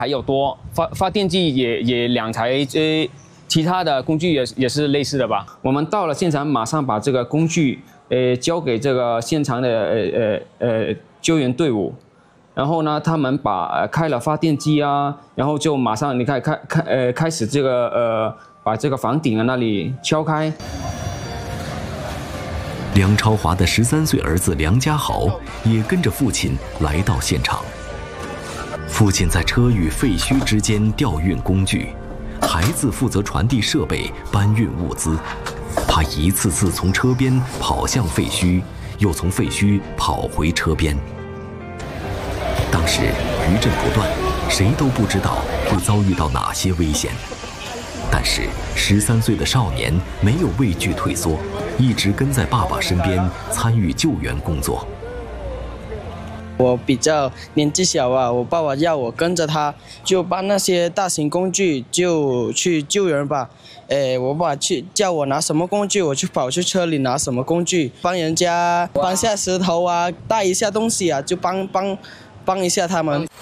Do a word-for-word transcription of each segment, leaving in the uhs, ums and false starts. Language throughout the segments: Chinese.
还有多发发电机也也两台，呃，其他的工具也也是类似的吧。我们到了现场，马上把这个工具呃交给这个现场的呃呃呃救援队伍。 然后呢，他们把、呃、开了发电机啊，然后就马上你看开开呃开始这个呃把这个房顶啊那里敲开。 梁超华的十三岁儿子梁家豪也跟着父亲来到现场。父亲在车与废墟之间调运工具，孩子负责传递设备、搬运物资。他一次次从车边跑向废墟，又从废墟跑回车边。 当时余震不断，谁都不知道会遭遇到哪些危险。但是十三岁的少年没有畏惧退缩，一直跟在爸爸身边参与救援工作。 我比较年纪小啊，我爸爸要我跟着他，就搬那些大型工具，就去救人吧。诶，我爸爸去叫我拿什么工具，我去跑去车里拿什么工具，帮人家搬下石头啊，带一下东西啊，就帮帮。 帮一下他们。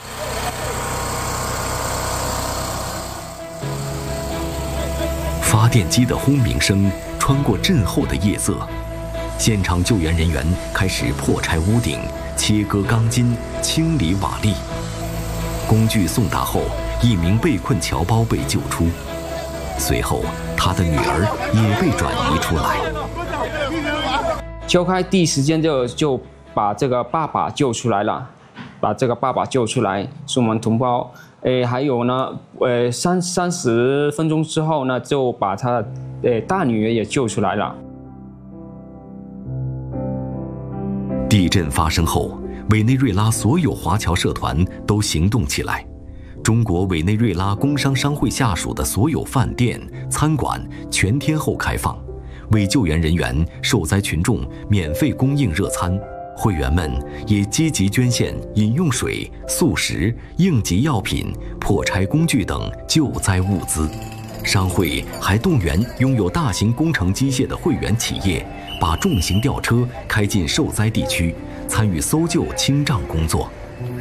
发电机的轰鸣声穿过震后的夜色，现场救援人员开始破拆屋顶、切割钢筋、清理瓦砾。工具送达后，一名被困侨胞被救出，随后他的女儿也被转移出来。 敲开第一时间就就把这个爸爸救出来了。 把这个爸爸救出来，是我们同胞。诶，还有呢，呃，三三十分钟之后呢，就把他呃大女儿也救出来了。 地震发生后，委内瑞拉所有华侨社团都行动起来。中国委内瑞拉工商商会下属的所有饭店、餐馆全天候开放，为救援人员、受灾群众免费供应热餐。 会员们也积极捐献饮用水、速食、应急药品、破拆工具等救灾物资。商会还动员拥有大型工程机械的会员企业，把重型吊车开进受灾地区，参与搜救清障工作。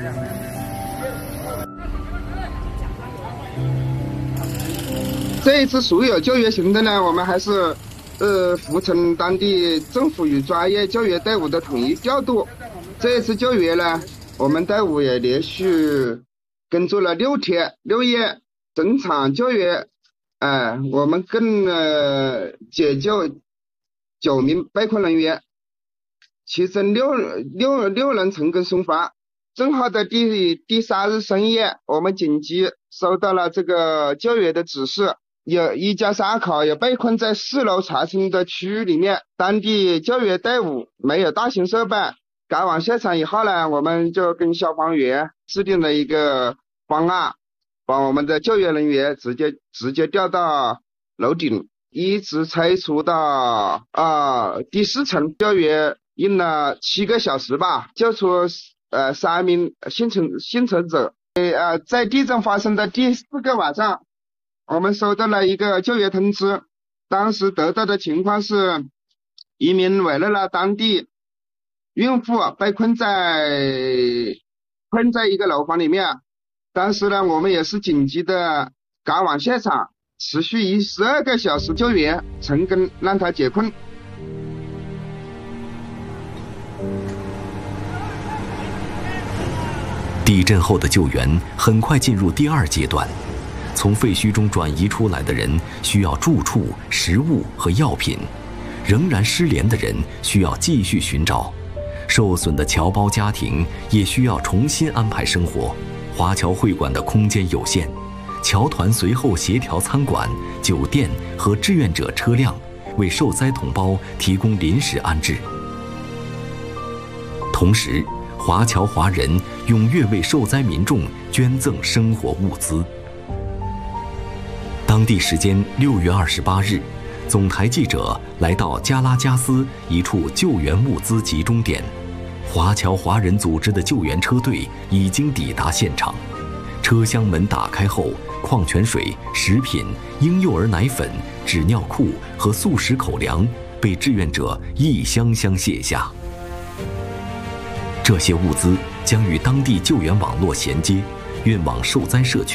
这一次所有救援行动呢，我们还是。 呃，服从当地政府与专业救援队伍的统一调度。这一次救援呢，我们队伍也连续工作了六天六夜，整场救援，哎、呃，我们共呃解救九名被困人员，其中六六六人成功送发。正好在第第三日深夜，我们紧急收到了这个救援的指示。 有一家三口也被困在四楼查清的区域里面，当地救援队伍没有大型设备，赶往现场以后呢，我们就跟消防员制定了一个方案，把我们的救援人员直接直接调到楼顶，一直拆除到啊、呃、第四层。救援用了七个小时吧，救出呃三名幸存幸存者。呃，在地震发生的第四个晚上。 我们收到了一个救援通知，当时得到的情况是，一名委内瑞拉当地孕妇被困在困在一个楼房里面。当时呢，我们也是紧急的赶往现场，持续以十二个小时救援，成功让她解困。 地震后的救援很快进入第二阶段。 从废墟中转移出来的人需要住处、食物和药品，仍然失联的人需要继续寻找，受损的侨胞家庭也需要重新安排生活。华侨会馆的空间有限，侨团随后协调餐馆、酒店和志愿者车辆，为受灾同胞提供临时安置。同时，华侨华人踊跃为受灾民众捐赠生活物资。 当地时间六月二十八日，总台记者来到加拉加斯一处救援物资集中点，华侨华人组织的救援车队已经抵达现场。车厢门打开后，矿泉水、食品、婴幼儿奶粉、纸尿裤和速食口粮被志愿者一箱箱卸下。这些物资将与当地救援网络衔接，运往受灾社区。